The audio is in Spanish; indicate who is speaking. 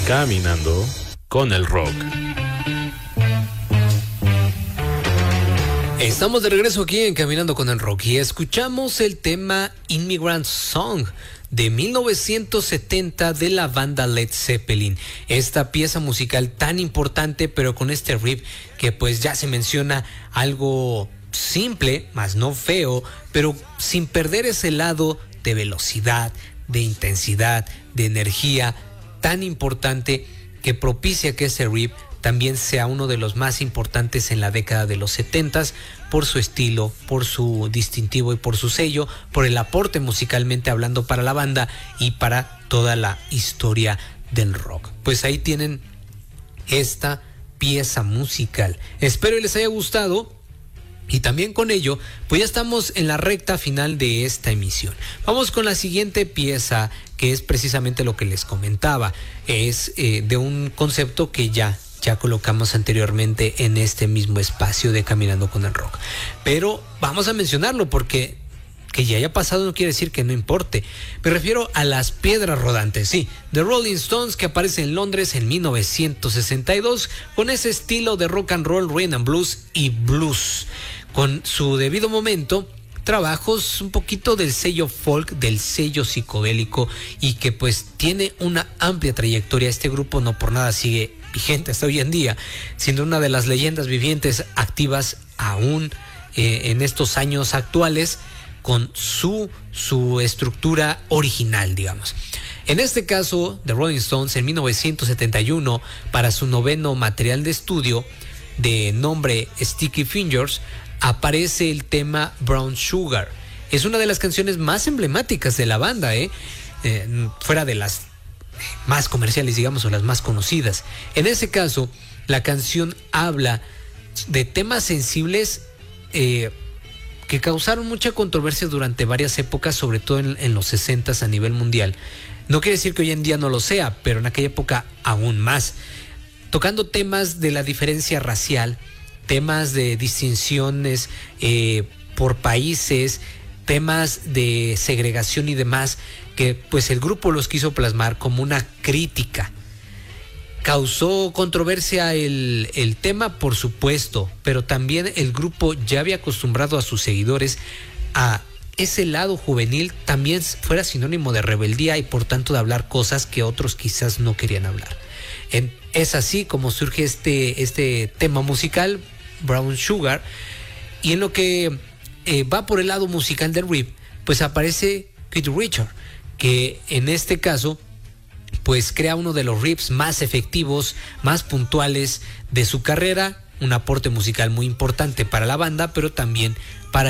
Speaker 1: Caminando con el rock.
Speaker 2: Estamos de regreso aquí en Caminando con el Rock y escuchamos el tema Immigrant Song de 1970 de la banda Led Zeppelin. Esta pieza musical tan importante, pero con este riff que pues ya se menciona, algo simple, más no feo, pero sin perder ese lado de velocidad, de intensidad, de energía tan importante que propicia que ese riff también sea uno de los más importantes en la década de los 70s por su estilo, por su distintivo y por su sello, por el aporte musicalmente hablando para la banda y para toda la historia del rock. Pues ahí tienen esta pieza musical. Espero que les haya gustado. Y también con ello, pues ya estamos en la recta final de esta emisión. Vamos con la siguiente pieza, que es precisamente lo que les comentaba. Es de un concepto que ya colocamos anteriormente en este mismo espacio de Caminando con el Rock. Pero vamos a mencionarlo porque que ya haya pasado no quiere decir que no importe. Me refiero a las piedras rodantes, sí, The Rolling Stones, que aparece en Londres en 1962 con ese estilo de rock and roll, rhythm and blues y blues. Con su debido momento, trabajos un poquito del sello folk, del sello psicodélico, y que pues tiene una amplia trayectoria. Este grupo no por nada sigue vigente hasta hoy en día, siendo una de las leyendas vivientes activas aún en estos años actuales, con su estructura original, digamos. En este caso, The Rolling Stones, en 1971, para su noveno material de estudio, de nombre Sticky Fingers, aparece el tema Brown Sugar. Es una de las canciones más emblemáticas de la banda, fuera de las más comerciales, digamos, o las más conocidas. En ese caso, la canción habla de temas sensibles que causaron mucha controversia durante varias épocas, sobre todo en los 60s a nivel mundial. No quiere decir que hoy en día no lo sea, pero en aquella época aún más. Tocando temas de la diferencia racial, temas de distinciones por países, temas de segregación y demás, que pues el grupo los quiso plasmar como una crítica. Causó controversia el tema, por supuesto, pero también el grupo ya había acostumbrado a sus seguidores a ese lado juvenil también fuera sinónimo de rebeldía y por tanto de hablar cosas que otros quizás no querían hablar. Es así como surge este tema musical, Brown Sugar, y en lo que va por el lado musical del riff, pues aparece Keith Richards, que en este caso pues crea uno de los riffs más efectivos, más puntuales de su carrera, un aporte musical muy importante para la banda, pero también para